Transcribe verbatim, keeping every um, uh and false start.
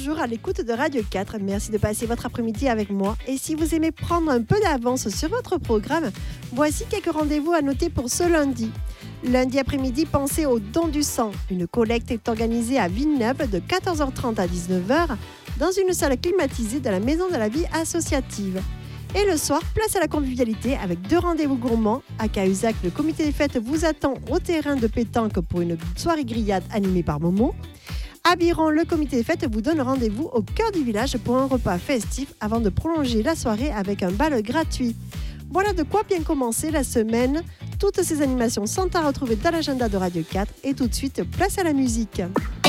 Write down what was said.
toujours à l'écoute de Radio quatre. Merci de passer votre après-midi avec moi. Et si vous aimez prendre un peu d'avance sur votre programme, voici quelques rendez-vous à noter pour ce lundi. Lundi après-midi, pensez au don du sang. Une collecte est organisée à Villeneuve de quatorze heures trente à dix-neuf heures dans une salle climatisée de la Maison de la Vie associative. Et le soir, place à la convivialité avec deux rendez-vous gourmands. À Cahuzac, le comité des fêtes vous attend au terrain de pétanque pour une soirée grillade animée par Momo. À Biron, le comité des fêtes vous donne rendez-vous au cœur du village pour un repas festif avant de prolonger la soirée avec un bal gratuit. Voilà de quoi bien commencer la semaine. Toutes ces animations sont à retrouver dans l'agenda de Radio quatre et tout de suite, place à la musique.